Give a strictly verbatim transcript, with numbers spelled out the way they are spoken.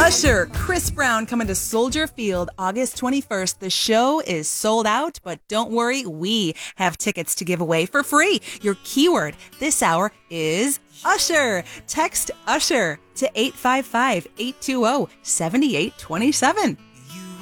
Usher, Chris Brown coming to Soldier Field August twenty-first. The show is sold out, but don't worry, we have tickets to give away for free. Your keyword this hour is Usher. Text Usher to eight five five, eight two zero, seven eight two seven.